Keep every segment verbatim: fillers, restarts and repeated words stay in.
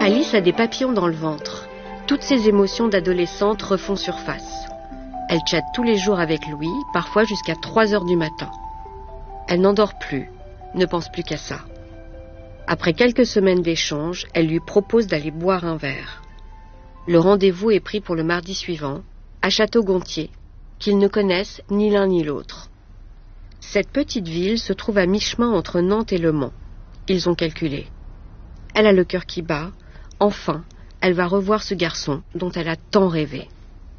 Alice a des papillons dans le ventre. Toutes ses émotions d'adolescente refont surface. Elle chatte tous les jours avec Louis, parfois jusqu'à trois heures du matin. Elle n'endort plus, ne pense plus qu'à ça. Après quelques semaines d'échange, elle lui propose d'aller boire un verre. Le rendez-vous est pris pour le mardi suivant, à Château-Gontier, qu'ils ne connaissent ni l'un ni l'autre. Cette petite ville se trouve à mi-chemin entre Nantes et Le Mans. Ils ont calculé. Elle a le cœur qui bat. Enfin, elle va revoir ce garçon dont elle a tant rêvé.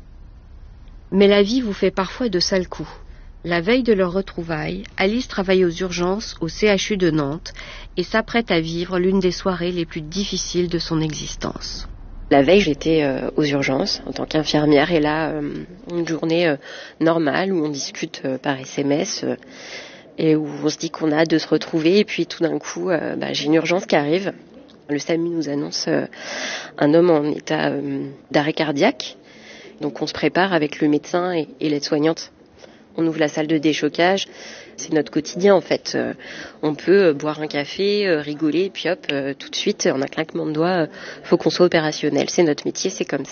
Mais la vie vous fait parfois de sales coups. La veille de leur retrouvaille, Alice travaille aux urgences au C H U de Nantes et s'apprête à vivre l'une des soirées les plus difficiles de son existence. La veille, j'étais euh, aux urgences en tant qu'infirmière et là, euh, une journée euh, normale où on discute euh, par S M S euh, et où on se dit qu'on a hâte de se retrouver et puis tout d'un coup, euh, bah, j'ai une urgence qui arrive. Le S A M U nous annonce euh, un homme en état euh, d'arrêt cardiaque. Donc on se prépare avec le médecin et, et l'aide-soignante. On ouvre la salle de déchocage. C'est notre quotidien en fait. Euh, on peut euh, boire un café, euh, rigoler, et puis hop, euh, tout de suite, en un claquement de doigts, euh, faut qu'on soit opérationnel. C'est notre métier, c'est comme ça.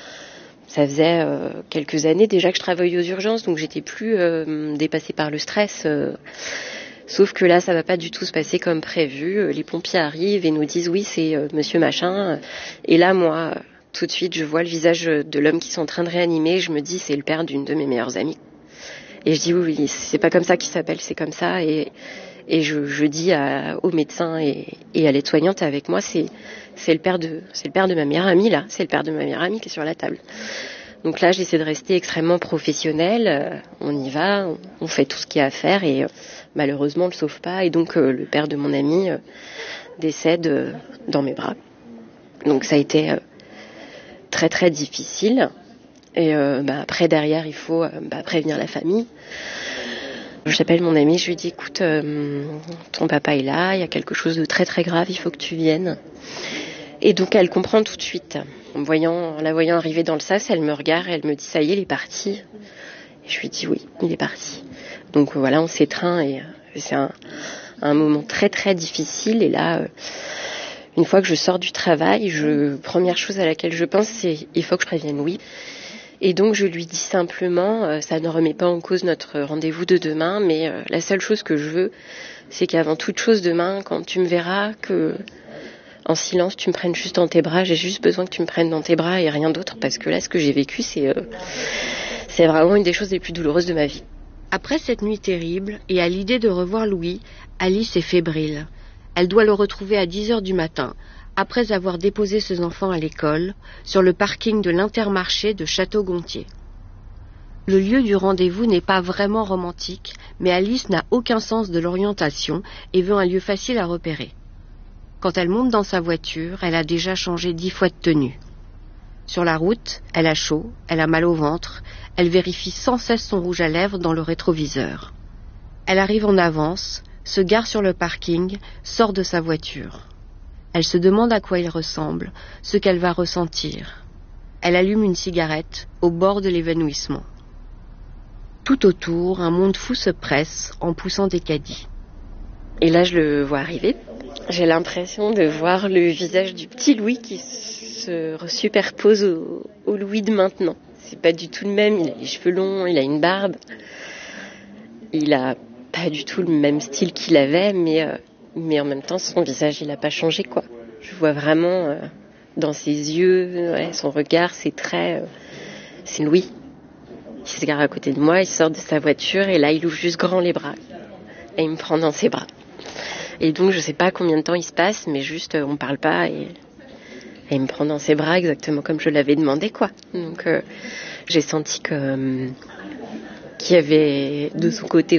Ça faisait euh, quelques années déjà que je travaillais aux urgences, donc j'étais plus euh, dépassée par le stress. Euh, sauf que là, ça va pas du tout se passer comme prévu. Les pompiers arrivent et nous disent oui, c'est euh, monsieur machin. Et là, moi, tout de suite, je vois le visage de l'homme qui sont en train de réanimer. Je me dis, c'est le père d'une de mes meilleures amies. Et je dis oui, oui, c'est pas comme ça qu'il s'appelle, c'est comme ça. Et, et je, je dis à, au médecin et, et à l'aide-soignante avec moi, c'est, c'est le père de, c'est le père de ma meilleure amie là, c'est le père de ma meilleure amie qui est sur la table. Donc là, j'essaie de rester extrêmement professionnelle. On y va, on, on fait tout ce qu'il y a à faire et euh, malheureusement, on le sauve pas. Et donc euh, le père de mon amie euh, décède euh, dans mes bras. Donc ça a été euh, très très difficile. Et euh, bah, après, derrière, il faut euh, bah, prévenir la famille. J'appelle mon amie, je lui dis, écoute, euh, ton papa est là, il y a quelque chose de très très grave, il faut que tu viennes. Et donc, elle comprend tout de suite. En, me voyant, en la voyant arriver dans le sas, elle me regarde et elle me dit, ça y est, il est parti. Et je lui dis, oui, il est parti. Donc voilà, on s'étreint et euh, c'est un, un moment très très difficile. Et là... Euh, une fois que je sors du travail, je, première chose à laquelle je pense, c'est il faut que je prévienne Louis. Et donc je lui dis simplement, euh, ça ne remet pas en cause notre rendez-vous de demain, mais euh, la seule chose que je veux, c'est qu'avant toute chose demain, quand tu me verras, que en silence tu me prennes juste dans tes bras. J'ai juste besoin que tu me prennes dans tes bras et rien d'autre, parce que là, ce que j'ai vécu, c'est, euh, c'est vraiment une des choses les plus douloureuses de ma vie. Après cette nuit terrible et à l'idée de revoir Louis, Alice est fébrile. Elle doit le retrouver à dix heures du matin, après avoir déposé ses enfants à l'école, sur le parking de l'Intermarché de Château-Gontier. Le lieu du rendez-vous n'est pas vraiment romantique, mais Alice n'a aucun sens de l'orientation et veut un lieu facile à repérer. Quand elle monte dans sa voiture, elle a déjà changé dix fois de tenue. Sur la route, elle a chaud, elle a mal au ventre, elle vérifie sans cesse son rouge à lèvres dans le rétroviseur. Elle arrive en avance, se gare sur le parking, sort de sa voiture. Elle se demande à quoi il ressemble, ce qu'elle va ressentir. Elle allume une cigarette au bord de l'évanouissement. Tout autour, un monde fou se presse en poussant des caddies. Et là, je le vois arriver. J'ai l'impression de voir le visage du petit Louis qui se superpose au, au Louis de maintenant. C'est pas du tout le même, il a les cheveux longs, il a une barbe. Il a pas du tout le même style qu'il avait, mais, euh, mais en même temps, son visage, il n'a pas changé, quoi. Je vois vraiment euh, dans ses yeux, ouais, son regard, ses traits, euh, c'est Louis. Il se gare à côté de moi, il sort de sa voiture, et là, il ouvre juste grand les bras. Et il me prend dans ses bras. Et donc, je sais pas combien de temps il se passe, mais juste, euh, on parle pas, et, et il me prend dans ses bras exactement comme je l'avais demandé, quoi. Donc, euh, j'ai senti que... Euh, qu'il y avait de son côté